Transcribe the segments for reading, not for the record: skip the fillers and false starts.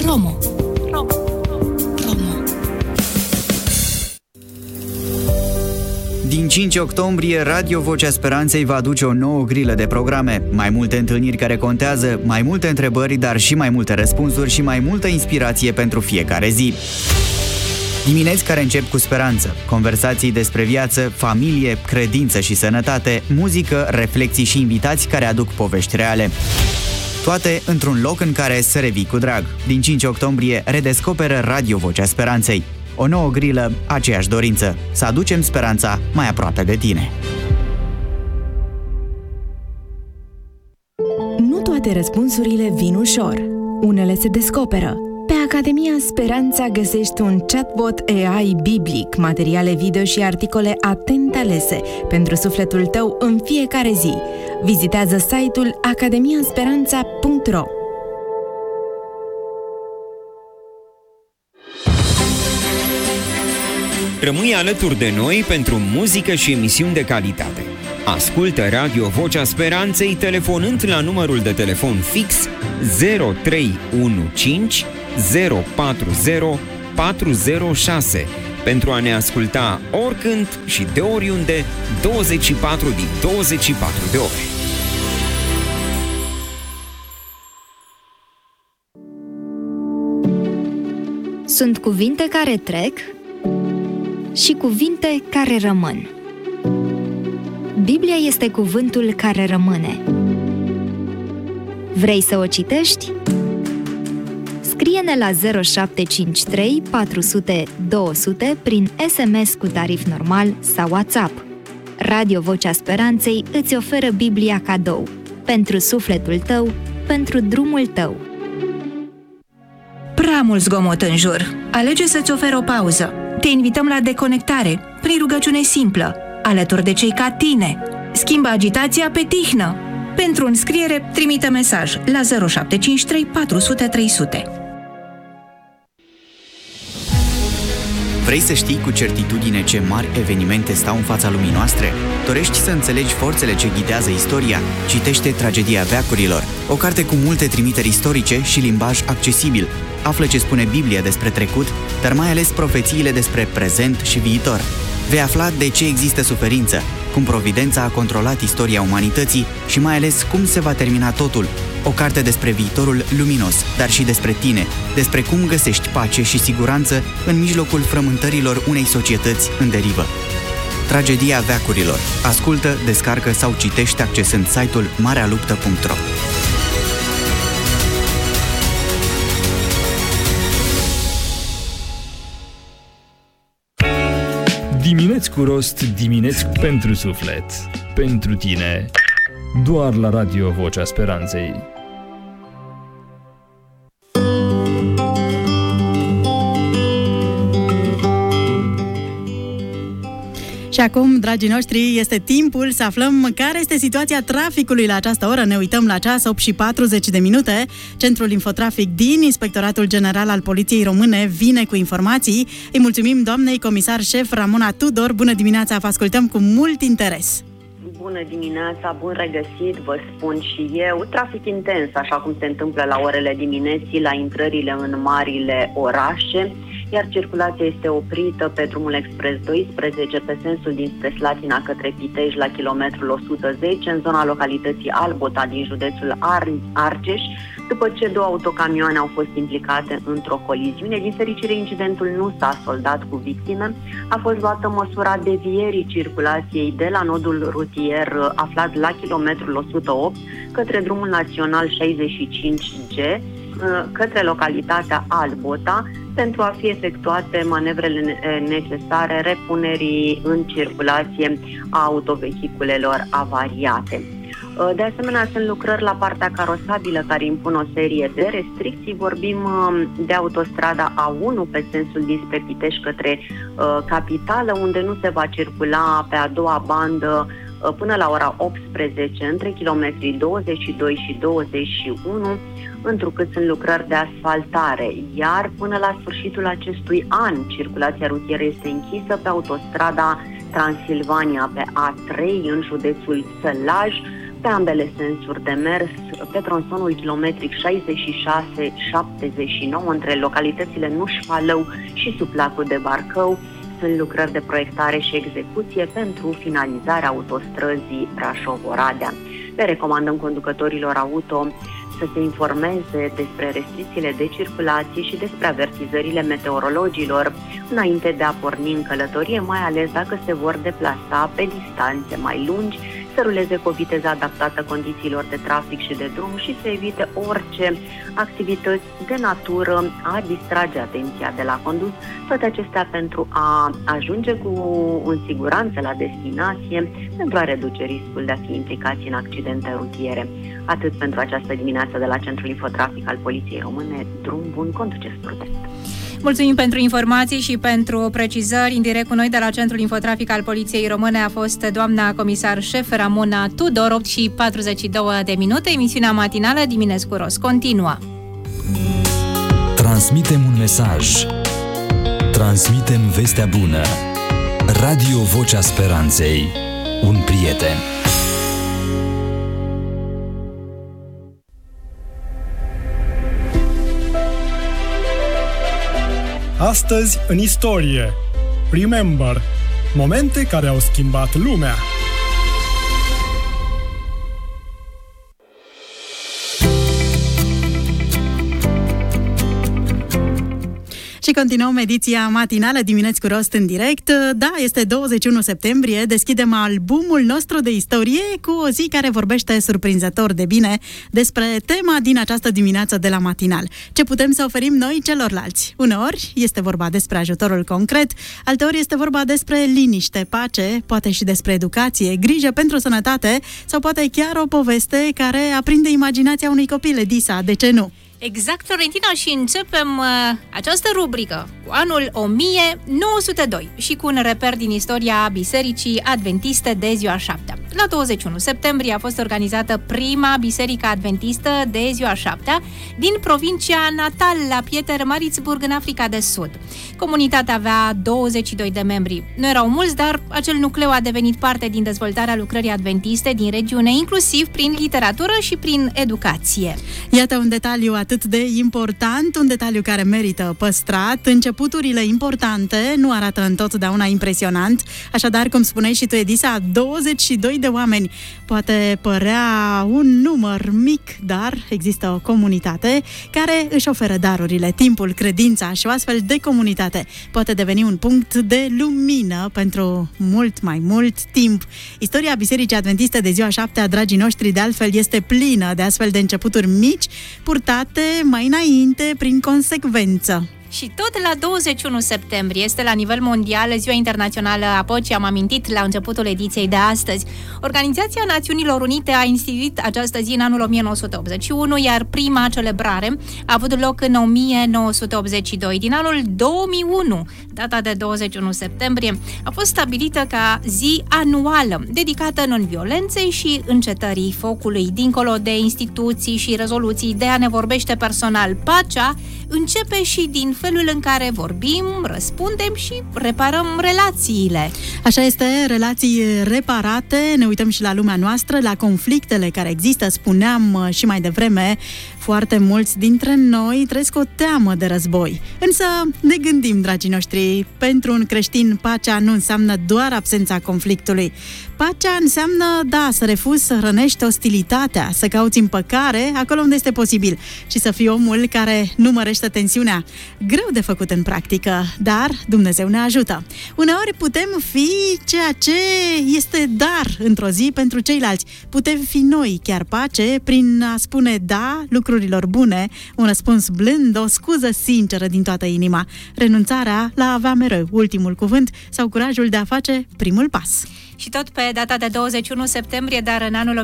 Promo. Din 5 octombrie, Radio Vocea Speranței va aduce o nouă grilă de programe. Mai multe întâlniri care contează, mai multe întrebări, dar și mai multe răspunsuri și mai multă inspirație pentru fiecare zi. Dimineți care încep cu speranță, conversații despre viață, familie, credință și sănătate, muzică, reflexii și invitați care aduc povești reale. Toate într-un loc în care să revii cu drag. Din 5 octombrie, redescoperă Radio Vocea Speranței. O nouă grilă, aceeași dorință, să aducem speranța mai aproape de tine. Nu toate răspunsurile vin ușor. Unele se descoperă. Pe Academia Speranța găsești un chatbot AI biblic, materiale video și articole atent alese pentru sufletul tău în fiecare zi. Vizitează site-ul academiasperanța.ro. Rămâi alături de noi pentru muzică și emisiuni de calitate. Ascultă Radio Vocea Speranței telefonând la numărul de telefon fix 0315 040 406 pentru a ne asculta oricând și de oriunde 24 din 24 de ore. Sunt cuvinte care trec și cuvinte care rămân. Biblia este cuvântul care rămâne. Vrei să o citești? Scrie-ne la 0753 400 200 prin SMS cu tarif normal sau WhatsApp. Radio Vocea Speranței îți oferă Biblia cadou. Pentru sufletul tău, pentru drumul tău. Prea mult zgomot în jur. Alege să-ți oferi o pauză. Te invităm la deconectare, prin rugăciune simplă, alături de cei ca tine. Schimbă agitația pe tihnă. Pentru înscriere, trimite mesaj la 0753 400 300. Vrei să știi cu certitudine ce mari evenimente stau în fața lumii noastre? Dorești să înțelegi forțele ce ghidează istoria? Citește Tragedia veacurilor, o carte cu multe trimiteri istorice și limbaj accesibil. Află ce spune Biblia despre trecut, dar mai ales profețiile despre prezent și viitor. Vei afla de ce există suferință, cum providența a controlat istoria umanității și mai ales cum se va termina totul. O carte despre viitorul luminos, dar și despre tine, despre cum găsești pace și siguranță în mijlocul frământărilor unei societăți în derivă. Tragedia veacurilor. Ascultă, descarcă sau citește accesând site-ul marealuptă.ro. Dimineți cu rost, dimineți pentru suflet. Pentru tine, doar la Radio Vocea Speranței. Și acum, dragii noștri, este timpul să aflăm care este situația traficului la această oră. Ne uităm la ceas, 8:40. Centrul Infotrafic din Inspectoratul General al Poliției Române vine cu informații. Îi mulțumim doamnei comisar șef Ramona Tudor. Bună dimineața, vă ascultăm cu mult interes. Bună dimineața, bun regăsit, vă spun și eu. Trafic intens, așa cum se întâmplă la orele dimineții, la intrările în marile orașe, iar circulația este oprită pe drumul Expres 12 pe sensul dinspre Slatina către Pitești la kilometrul 110 în zona localității Albota din județul Argeș, după ce două autocamioane au fost implicate într-o coliziune. Din fericire, incidentul nu s-a soldat cu victime. A fost luată măsura devierii circulației de la nodul rutier aflat la kilometrul 108 către drumul național 65G către localitatea Albota, pentru a fi efectuate manevrele necesare repunerii în circulație a autovehiculelor avariate. De asemenea, sunt lucrări la partea carosabilă care impun o serie de restricții. Vorbim de autostrada A1 pe sensul dinspre Pitești către capitală, unde nu se va circula pe a doua bandă până la ora 18 între kilometrii 22 și 21, întrucât sunt lucrări de asfaltare, iar până la sfârșitul acestui an circulația rutieră este închisă pe autostrada Transilvania pe A3 în județul Sălaj, pe ambele sensuri de mers, pe tronsonul kilometric 66-79 între localitățile Nuș-Falău și Suplacul de Barcău. Sunt lucrări de proiectare și execuție pentru finalizarea autostrăzii Brașov-Oradea. Le recomandăm conducătorilor auto să se informeze despre restricțiile de circulație și despre avertizările meteorologilor înainte de a porni în călătorie, mai ales dacă se vor deplasa pe distanțe mai lungi, să ruleze cu o viteză adaptată condițiilor de trafic și de drum și să evite orice activități de natură a distrage atenția de la condus, toate acestea pentru a ajunge în siguranță la destinație, pentru a reduce riscul de a fi implicați în accidente rutiere. Atât pentru această dimineață de la Centrul Infotrafic al Poliției Române. Drum bun, conduceți prudent! Mulțumim pentru informații și pentru precizări. În direct cu noi de la Centrul Infotrafic al Poliției Române a fost doamna comisar șef Ramona Tudor. 8 și 42 de minute. Emisiunea matinală Diminescu Ros continuă. Transmitem un mesaj. Transmitem vestea bună. Radio Vocea Speranței. Un prieten. Astăzi în istorie. Remember. Momente care au schimbat lumea. Și continuăm ediția matinală Dimineți cu Rost în direct. Da, este 21 septembrie, deschidem albumul nostru de istorie cu o zi care vorbește surprinzător de bine despre tema din această dimineață de la matinal. Ce putem să oferim noi celorlalți? Uneori este vorba despre ajutorul concret, alteori este vorba despre liniște, pace, poate și despre educație, grijă pentru sănătate sau poate chiar o poveste care aprinde imaginația unui copil, Edisa, de ce nu? Exact, Florentina, și începem această rubrică cu anul 1902 și cu un reper din istoria Bisericii Adventiste de ziua 7. La 21 septembrie a fost organizată prima Biserică Adventistă de ziua 7 din provincia natal, la Pietermaritzburg, în Africa de Sud. Comunitatea avea 22 de membri. Nu erau mulți, dar acel nucleu a devenit parte din dezvoltarea lucrării adventiste din regiune, inclusiv prin literatură și prin educație. Iată un detaliu atât de important, un detaliu care merită păstrat. Începuturile importante nu arată întotdeauna impresionant, așadar, cum spuneai și tu, Edisa, 22 de oameni. Poate părea un număr mic, dar există o comunitate care își oferă darurile, timpul, credința și o astfel de comunitate poate deveni un punct de lumină pentru mult mai mult timp. Istoria Bisericii Adventiste de ziua 7, dragii noștri, de altfel este plină de astfel de începuturi mici, purtate mai înainte prin consecvență. Și tot la 21 septembrie este la nivel mondial Ziua Internațională a Păcii, am amintit la începutul ediției de astăzi. Organizația Națiunilor Unite a instituit această zi în anul 1981, iar prima celebrare a avut loc în 1982. Din anul 2001, data de 21 septembrie, a fost stabilită ca zi anuală, dedicată non-violenței și încetării focului. Dincolo de instituții și rezoluții, ideea ne vorbește personal. Pacea începe și din felul în care vorbim, răspundem și reparăm relațiile. Așa este, relații reparate, ne uităm și la lumea noastră, la conflictele care există, spuneam și mai devreme, foarte mulți dintre noi trăiesc o teamă de război. Însă ne gândim, dragii noștri, pentru un creștin pacea nu înseamnă doar absența conflictului. Pacea înseamnă, da, să refuzi să hrănești ostilitatea, să cauți împăcare acolo unde este posibil și să fii omul care nu mărește tensiunea. Greu de făcut în practică, dar Dumnezeu ne ajută. Uneori putem fi ceea ce este dar într-o zi pentru ceilalți. Putem fi noi chiar pace prin a spune da lucrurilor bune, un răspuns blând, o scuză sinceră din toată inima, renunțarea la a avea mereu ultimul cuvânt sau curajul de a face primul pas. Și tot pe data de 21 septembrie, dar în anul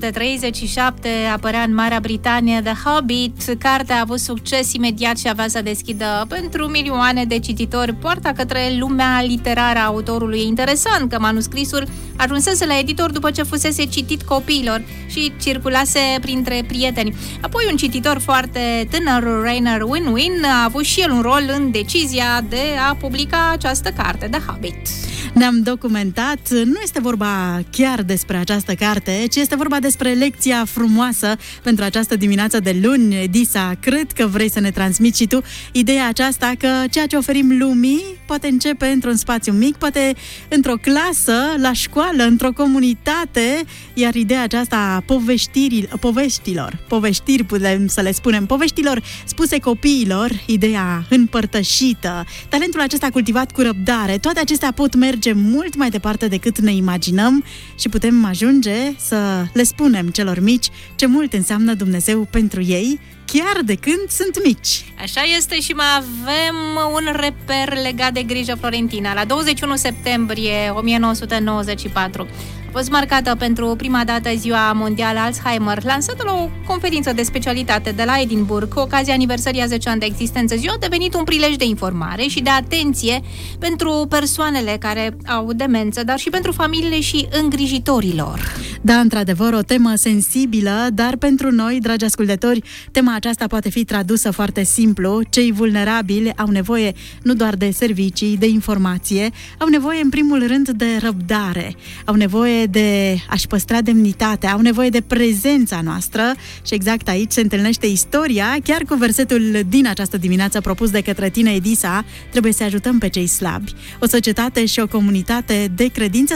1937, apărea în Marea Britanie The Hobbit. Cartea a avut succes imediat și avea să deschidă pentru milioane de cititori poarta către lumea literară a autorului. E interesant că manuscrisul ajunsese la editor după ce fusese citit copiilor și circulase printre prieteni. Apoi un cititor foarte tânăr, Rainer Winwin, a avut și el un rol în decizia de a publica această carte, The Hobbit. Ne-am documentat, nu este vorba chiar despre această carte, ci este vorba despre lecția frumoasă pentru această dimineață de luni. Edisa, cred că vrei să ne transmiți și tu ideea aceasta că ceea ce oferim lumii poate începe într-un spațiu mic, poate într-o clasă, la școală, într-o comunitate, iar ideea aceasta a poveștiri putem să le spunem, poveștilor spuse copiilor, ideea împărtășită, talentul acesta cultivat cu răbdare, toate acestea pot merge mult mai departe decât ne imaginăm și putem ajunge să le spunem celor mici ce mult înseamnă Dumnezeu pentru ei, chiar de când sunt mici. Așa este și mai avem un reper legat de grijă, Florentina. La 21 septembrie 1994 a fost marcată pentru prima dată Ziua Mondială Alzheimer, lansată la o conferință de specialitate de la Edinburgh, cu ocazia aniversării a 10 ani de existență. Ziua a devenit un prilej de informare și de atenție pentru persoanele care au demență, dar și pentru familiile și îngrijitorilor. Da, într-adevăr, o temă sensibilă, dar pentru noi, dragi ascultători, tema aceasta poate fi tradusă foarte simplu. Cei vulnerabili au nevoie nu doar de servicii, de informație, au nevoie în primul rând de răbdare, au nevoie de a-și păstra demnitatea, au nevoie de prezența noastră și exact aici se întâlnește istoria, chiar cu versetul din această dimineață propus de către tine, Edisa, trebuie să ajutăm pe cei slabi. O societate și o comunitate de credință